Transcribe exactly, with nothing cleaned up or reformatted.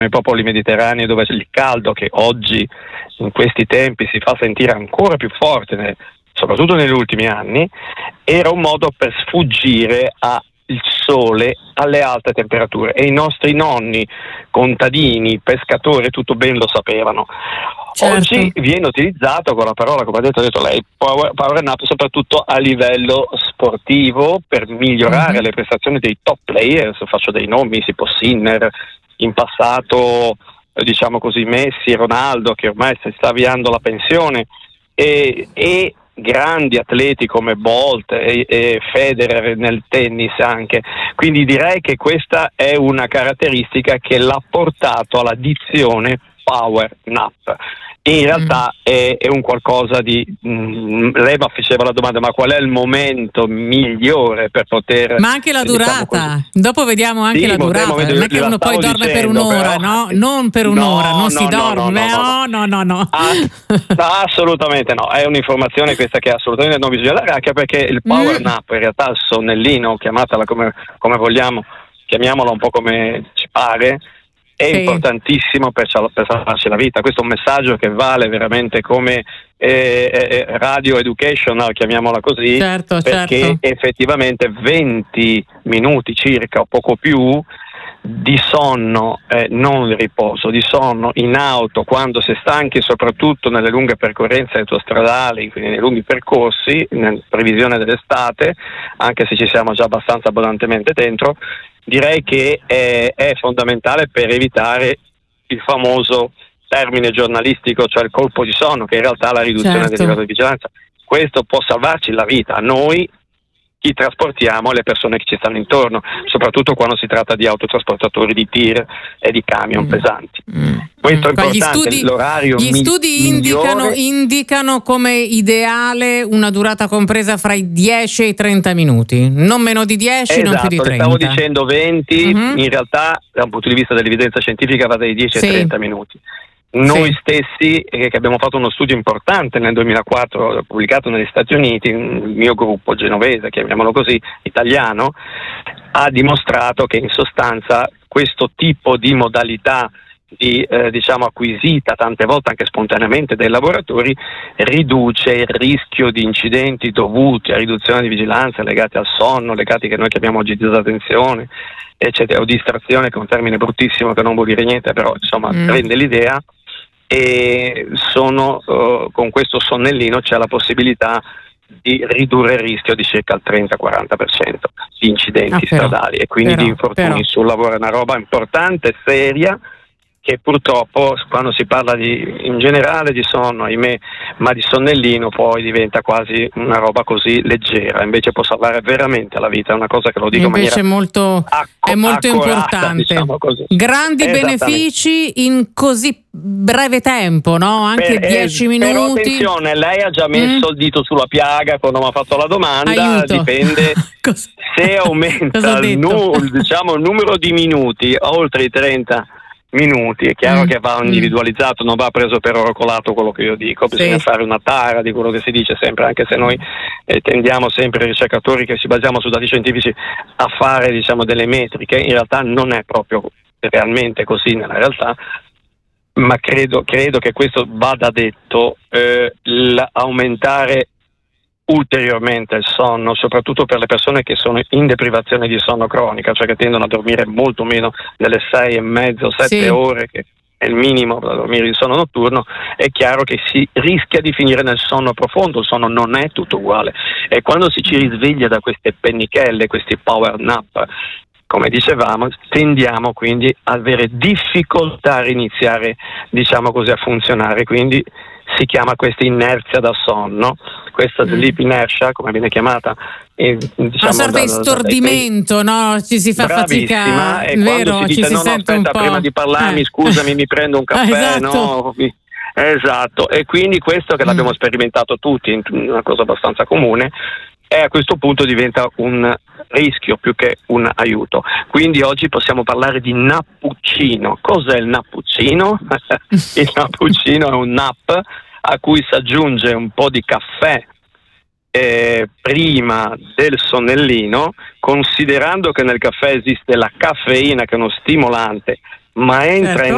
nei popoli mediterranei, dove il caldo, che oggi in questi tempi si fa sentire ancora più forte, ne, soprattutto negli ultimi anni, era un modo per sfuggire al sole, alle alte temperature, e i nostri nonni, contadini, pescatori, tutto ben lo sapevano. Certo. Oggi viene utilizzato con la parola, come ha detto, ha detto lei, power, power nap, soprattutto a livello sportivo, per migliorare mm-hmm. le prestazioni dei top player. Se faccio dei nomi, tipo Sinner, in passato diciamo così Messi, Ronaldo, che ormai si sta avviando la pensione, e, e grandi atleti come Bolt e, e Federer nel tennis anche. Quindi direi che questa è una caratteristica che l'ha portato alla dizione power nap. In realtà mm. è, è un qualcosa di mh, lei faceva la domanda, ma qual è il momento migliore per poter, ma anche la durata, diciamo, dopo vediamo anche sì, la durata, non è che uno poi dorme dicendo, per un'ora, però, no? Non per un'ora, no, non no, si no, dorme, no, no, no, no, no. Ah, assolutamente no, è un'informazione questa che assolutamente non bisogna dare, anche perché il power mm. nap, in realtà il sonnellino, chiamatela come, come vogliamo, chiamiamola un po' come ci pare, è sì. importantissimo per, per salvarci la vita. Questo è un messaggio che vale veramente come eh, eh, radio educational, chiamiamola così, certo, perché certo. effettivamente venti minuti circa o poco più di sonno, eh, non di riposo, di sonno in auto quando si è stanchi, soprattutto nelle lunghe percorrenze autostradali, quindi nei lunghi percorsi, in previsione dell'estate, anche se ci siamo già abbastanza abbondantemente dentro, direi che è, è fondamentale per evitare il famoso termine giornalistico, cioè il colpo di sonno, che in realtà è la riduzione certo. del livello di vigilanza. Questo può salvarci la vita a noi, chi trasportiamo, e le persone che ci stanno intorno, soprattutto quando si tratta di autotrasportatori di tir e di camion mm. pesanti. Mm. Questo è importante. Gli studi, l'orario gli mi- studi indicano, indicano come ideale una durata compresa fra i dieci e i trenta minuti, non meno di dieci, esatto, non più di trenta. Stavo dicendo venti, mm-hmm. in realtà da un punto di vista dell'evidenza scientifica va dai dieci sì. ai trenta minuti. Noi sì. stessi, eh, che abbiamo fatto uno studio importante nel duemilaquattro, pubblicato negli Stati Uniti, il mio gruppo genovese, chiamiamolo così, italiano, ha dimostrato che in sostanza questo tipo di modalità di eh, diciamo acquisita tante volte anche spontaneamente dai lavoratori riduce il rischio di incidenti dovuti a riduzione di vigilanza legati al sonno, legati che noi chiamiamo oggi disattenzione, eccetera, o distrazione, che è un termine bruttissimo che non vuol dire niente, però insomma mm. rende l'idea. E sono uh, con questo sonnellino c'è la possibilità di ridurre il rischio di circa il trenta quaranta per cento di incidenti ah, però, stradali e quindi però, di infortuni però. sul lavoro. È una roba importante, seria, che purtroppo quando si parla di in generale di sonno, ahimè, ma di sonnellino poi diventa quasi una roba così leggera, invece può salvare veramente la vita, è una cosa che lo dico invece in maniera è molto, acco- è molto accorata, importante, diciamo così. Grandi benefici in così breve tempo, no? Anche per, dieci eh, minuti. Però attenzione, lei ha già messo mm. il dito sulla piaga quando mi ha fatto la domanda. Aiuto. Dipende se aumenta il, nu- diciamo, il numero di minuti oltre i trenta minuti, è chiaro mm. che va individualizzato, non va preso per oracolato quello che io dico, bisogna sì. fare una tara di quello che si dice sempre, anche se noi eh, tendiamo sempre, ricercatori che si basiamo su dati scientifici, a fare diciamo delle metriche. In realtà non è proprio realmente così nella realtà, ma credo, credo che questo vada detto, eh, aumentare ulteriormente il sonno, soprattutto per le persone che sono in deprivazione di sonno cronica, cioè che tendono a dormire molto meno delle sei e mezzo, sette sì. ore, che è il minimo da dormire il sonno notturno. È chiaro che si rischia di finire nel sonno profondo, il sonno non è tutto uguale, e quando si ci risveglia da queste pennichelle, questi power nap, come dicevamo, tendiamo quindi ad avere difficoltà a iniziare, diciamo così, a funzionare, quindi si chiama questa inerzia da sonno, questa sleep inertia, come viene chiamata, eh, diciamo, una sorta di stordimento, no? Ci si fa bravissima, fatica, e vero? quando si dice Ci si no, no, sente aspetta, un po'. prima di parlarmi, eh. scusami, mi prendo un caffè, ah, esatto. no? Esatto, e quindi questo che mm. l'abbiamo sperimentato tutti, una cosa abbastanza comune, e a questo punto diventa un rischio più che un aiuto. Quindi oggi possiamo parlare di nappuccino. Cos'è il nappuccino? Il nappuccino è un nap a cui si aggiunge un po' di caffè eh, prima del sonnellino, considerando che nel caffè esiste la caffeina, che è uno stimolante, ma entra certo. in